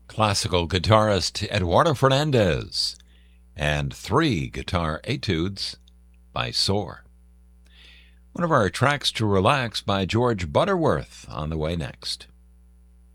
classical guitarist Eduardo Fernandez, and 3 guitar etudes by Soar. One of our tracks to relax by George Butterworth on the way next.